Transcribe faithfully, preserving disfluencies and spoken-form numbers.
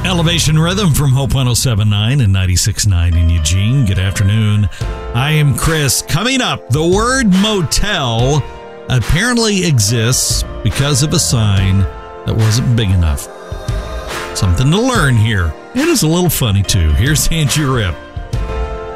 Elevation Rhythm from Hope one oh seven point nine and ninety-six point nine in Eugene. Good afternoon. I am Chris. Coming up, the word motel apparently exists because of a sign that wasn't big enough. Something to learn here. It is a little funny, too. Here's Angie Rip.